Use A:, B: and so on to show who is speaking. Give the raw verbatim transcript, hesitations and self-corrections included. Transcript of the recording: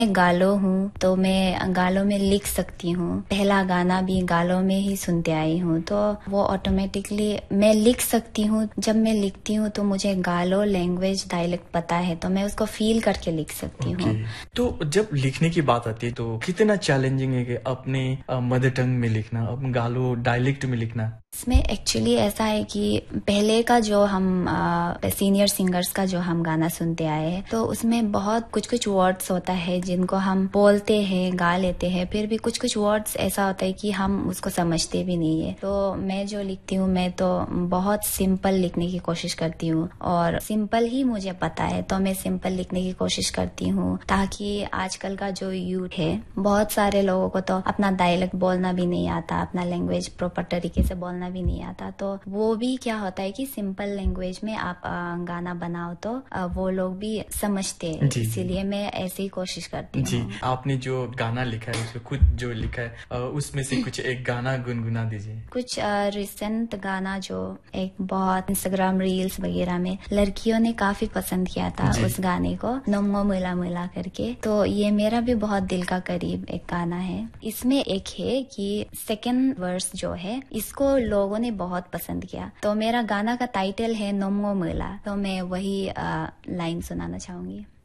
A: गालो हूँ तो मैं गालो में लिख सकती हूँ। पहला गाना भी गालो में ही सुनते आई हूँ, तो वो ऑटोमेटिकली मैं लिख सकती हूँ। जब मैं लिखती हूँ तो मुझे गालो लैंग्वेज डायलेक्ट पता है, तो मैं उसको फील करके लिख सकती
B: okay.
A: हूँ।
B: तो जब लिखने की बात आती है तो कितना चैलेंजिंग है कि अपने मदर टंग में लिखना, अपने गालो डायलेक्ट में लिखना?
A: इसमें एक्चुअली ऐसा है कि पहले का जो हम सीनियर सिंगर्स का जो हम गाना सुनते आए हैं, तो उसमें बहुत कुछ कुछ वर्ड्स होता है जिनको हम बोलते हैं, गा लेते हैं, फिर भी कुछ कुछ वर्ड्स ऐसा होता है कि हम उसको समझते भी नहीं है। तो मैं जो लिखती हूँ, मैं तो बहुत सिंपल लिखने की कोशिश करती हूँ, और सिंपल ही मुझे पता है, तो मैं सिंपल लिखने की कोशिश करती हूँ, ताकि आजकल का जो यूथ है, बहुत सारे लोगों को तो अपना डायलेक्ट बोलना भी नहीं आता, अपना लैंग्वेज प्रॉपर तरीके से बोलना भी नहीं आता। तो वो भी क्या होता है कि सिंपल लैंग्वेज में आप आ, गाना बनाओ तो आ, वो लोग भी समझते हैं, इसीलिए मैं ऐसे ही कोशिश करती हूँ।
B: जी, आपने जो गाना लिखा है, उसमें खुद जो लिखा है, उसमें से कुछ एक गाना गुनगुना दीजिए।
A: कुछ रिसेंट गाना जो एक बहुत इंस्टाग्राम रील्स वगैरह में लड़कियों ने काफी पसंद किया था उस गाने को, नमो मिला मिला करके, तो ये मेरा भी बहुत दिल का करीब एक गाना है। इसमें एक है कि सेकंड वर्स जो है, इसको लोगों ने बहुत पसंद किया, तो मेरा गाना का टाइटल है नमो मिला, तो मैं वही लाइन सुनाना चाहूंगी।